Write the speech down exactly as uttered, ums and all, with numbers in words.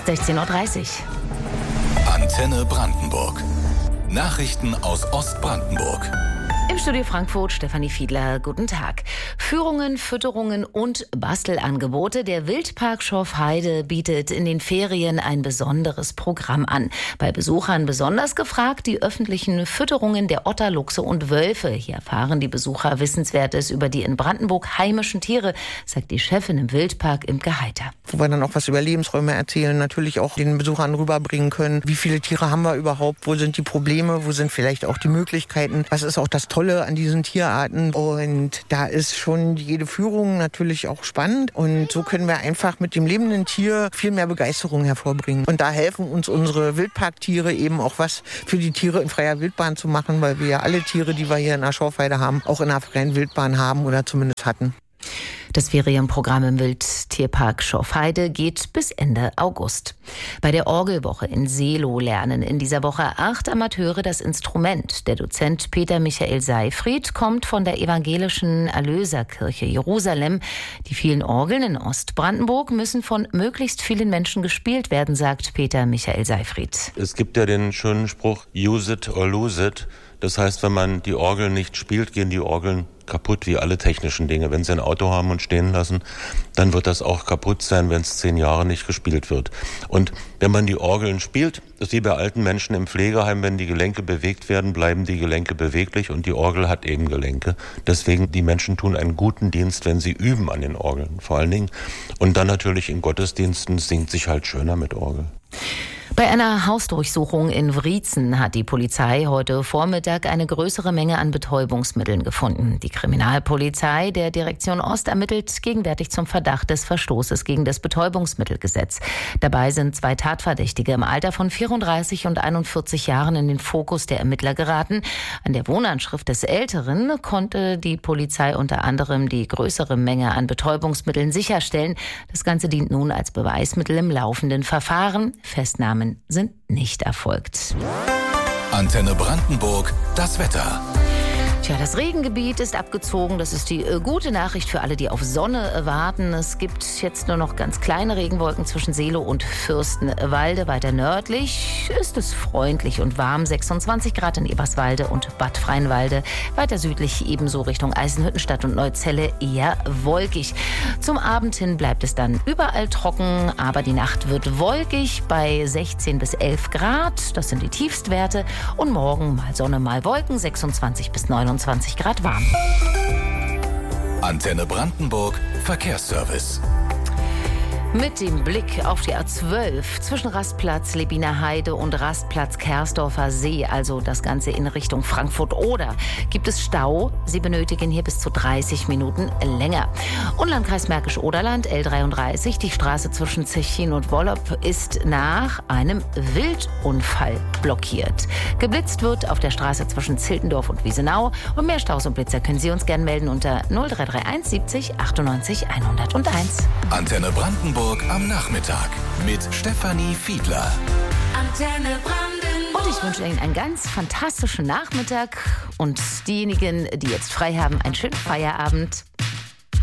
sechzehn Uhr dreißig. Antenne Brandenburg. Nachrichten aus Ostbrandenburg. Im Studio Frankfurt Stefanie Fiedler, guten Tag. Führungen, Fütterungen und Bastelangebote. Der Wildpark Schorfheide bietet in den Ferien ein besonderes Programm an. Bei Besuchern besonders gefragt die öffentlichen Fütterungen der Otter, Luchse und Wölfe. Hier erfahren die Besucher Wissenswertes über die in Brandenburg heimischen Tiere, sagt die Chefin im Wildpark Imke Heiter. Wo wir dann auch was über Lebensräume erzählen, natürlich auch den Besuchern rüberbringen können. Wie viele Tiere haben wir überhaupt? Wo sind die Probleme? Wo sind vielleicht auch die Möglichkeiten? Was ist auch das Tolle an diesen Tierarten? Und da ist schon jede Führung natürlich auch spannend. Und so können wir einfach mit dem lebenden Tier viel mehr Begeisterung hervorbringen. Und da helfen uns unsere Wildparktiere eben auch was für die Tiere in freier Wildbahn zu machen, weil wir ja alle Tiere, die wir hier in der Schorfheide haben, auch in der freien Wildbahn haben oder zumindest hatten. Das Ferienprogramm im Wildtierpark Schorfheide geht bis Ende August. Bei der Orgelwoche in Seelow lernen in dieser Woche acht Amateure das Instrument. Der Dozent Peter Michael Seifried kommt von der evangelischen Erlöserkirche Jerusalem. Die vielen Orgeln in Ostbrandenburg müssen von möglichst vielen Menschen gespielt werden, sagt Peter Michael Seifried. Es gibt ja den schönen Spruch, use it or lose it. Das heißt, wenn man die Orgeln nicht spielt, gehen die Orgeln kaputt, wie alle technischen Dinge. Wenn Sie ein Auto haben und stehen lassen, dann wird das auch kaputt sein, wenn es zehn Jahre nicht gespielt wird. Und wenn man die Orgeln spielt, ist wie bei alten Menschen im Pflegeheim, wenn die Gelenke bewegt werden, bleiben die Gelenke beweglich und die Orgel hat eben Gelenke. Deswegen, die Menschen tun einen guten Dienst, wenn sie üben an den Orgeln, vor allen Dingen. Und dann natürlich in Gottesdiensten singt sich halt schöner mit Orgel. Bei einer Hausdurchsuchung in Wriezen hat die Polizei heute Vormittag eine größere Menge an Betäubungsmitteln gefunden. Die Kriminalpolizei der Direktion Ost ermittelt gegenwärtig zum Verdacht des Verstoßes gegen das Betäubungsmittelgesetz. Dabei sind zwei Tatverdächtige im Alter von vierunddreißig und einundvierzig Jahren in den Fokus der Ermittler geraten. An der Wohnanschrift des Älteren konnte die Polizei unter anderem die größere Menge an Betäubungsmitteln sicherstellen. Das Ganze dient nun als Beweismittel im laufenden Verfahren. Festnahmen sind nicht erfolgt. Antenne Brandenburg, das Wetter. Tja, das Regengebiet ist abgezogen. Das ist die äh, gute Nachricht für alle, die auf Sonne äh, warten. Es gibt jetzt nur noch ganz kleine Regenwolken zwischen Seelow und Fürstenwalde. Weiter nördlich ist es freundlich und warm. sechsundzwanzig Grad in Eberswalde und Bad Freienwalde. Weiter südlich ebenso Richtung Eisenhüttenstadt und Neuzelle eher wolkig. Zum Abend hin bleibt es dann überall trocken, aber die Nacht wird wolkig bei sechzehn bis elf Grad. Das sind die Tiefstwerte. Und morgen mal Sonne, mal Wolken, sechsundzwanzig bis neunundzwanzig Grad warm. Antenne Brandenburg, Verkehrsservice. Mit dem Blick auf die A zwölf zwischen Rastplatz Lebiner Heide und Rastplatz Kersdorfer See, also das Ganze in Richtung Frankfurt-Oder, gibt es Stau. Sie benötigen hier bis zu dreißig Minuten länger. Und Landkreis Märkisch-Oderland, L dreiunddreißig, die Straße zwischen Zechin und Wollop ist nach einem Wildunfall blockiert. Geblitzt wird auf der Straße zwischen Ziltendorf und Wiesenau. Und mehr Staus und Blitzer können Sie uns gerne melden unter null drei drei eins siebzig achtundneunzig hunderteins. Antenne Brandenburg am Nachmittag mit Stefanie Fiedler. Antenne Brandenburg. Und ich wünsche Ihnen einen ganz fantastischen Nachmittag und diejenigen, die jetzt frei haben, einen schönen Feierabend.